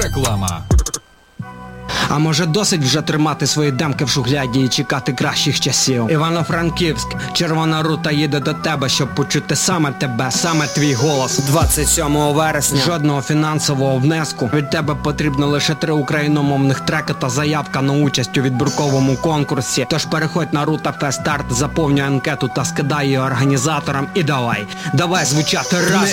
Реклама. А може досить вже тримати свої демки в шухляді і чекати кращих часів? Івано-Франківськ, Червона рута їде до тебе, щоб почути саме тебе, саме твій голос. 27 вересня. Жодного фінансового внеску. Від тебе потрібно лише 3 україномовних треки та заявка на участь у відбірковому конкурсі. Тож переходь на Рута Фест Старт, заповнюй анкету та скидай її організаторам і давай звучати разом.